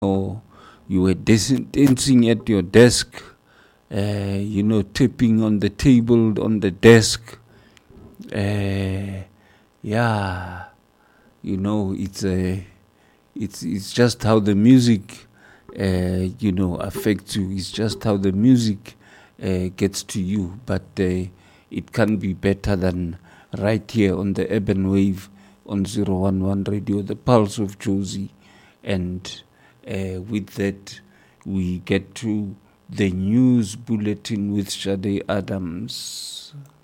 or you were dancing at your desk, tapping on the table, on the desk. Yeah, it's just how the music, affects you. It's just how the music gets to you. But it can be better than right here on the Urban Wave on 011 Radio, the Pulse of Jozi. And with that, we get to the news bulletin with Shade Adams.